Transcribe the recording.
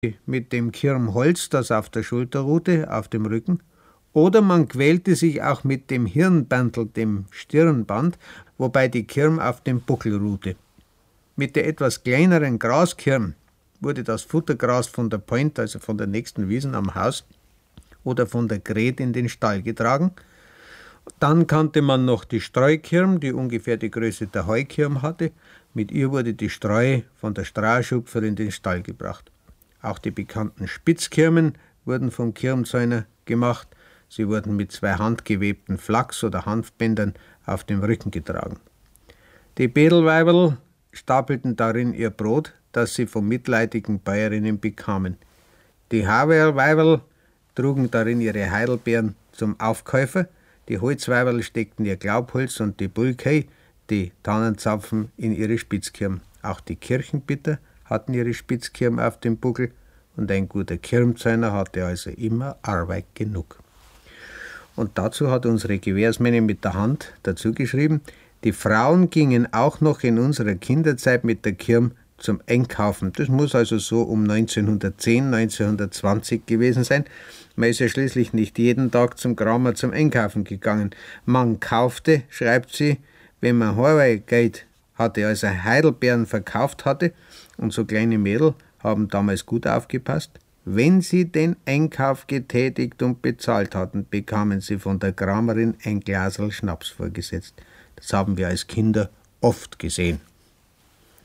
mit dem Kirmholz, das auf der Schulter ruhte, auf dem Rücken, oder man quälte sich auch mit dem Hirnbandel, dem Stirnband, wobei die Kirm auf dem Buckel ruhte. Mit der etwas kleineren Graskirm wurde das Futtergras von der Point, also von der nächsten Wiesen am Haus, oder von der Gret in den Stall getragen. Dann kannte man noch die Streukirm, die ungefähr die Größe der Heukirm hatte. Mit ihr wurde die Streu von der Straußschupfer in den Stall gebracht. Auch die bekannten Spitzkirmen wurden vom Kirmzäuner gemacht. Sie wurden mit 2 handgewebten Flachs- oder Hanfbändern auf dem Rücken getragen. Die Bedelweiberl stapelten darin ihr Brot, das sie von mitleidigen Bäuerinnen bekamen. Die Haverlweiberl trugen darin ihre Heidelbeeren zum Aufkäufer, die Holzweiberl steckten ihr Glaubholz und die Bulkei, die Tannenzapfen, in ihre Spitzkirm. Auch die Kirchenbitter hatten ihre Spitzkirm auf dem Buckel und ein guter Kirmzäuner hatte also immer Arbeit genug. Und dazu hat unsere Gewährsmännin mit der Hand dazu geschrieben, die Frauen gingen auch noch in unserer Kinderzeit mit der Kirm zum Einkaufen. Das muss also so um 1910, 1920 gewesen sein. Man ist ja schließlich nicht jeden Tag zum Kramer zum Einkaufen gegangen. Man kaufte, schreibt sie, wenn man Geld hatte, also Heidelbeeren verkauft hatte, und so kleine Mädel haben damals gut aufgepasst. Wenn sie den Einkauf getätigt und bezahlt hatten, bekamen sie von der Kramerin ein Glaserl Schnaps vorgesetzt. Das haben wir als Kinder oft gesehen.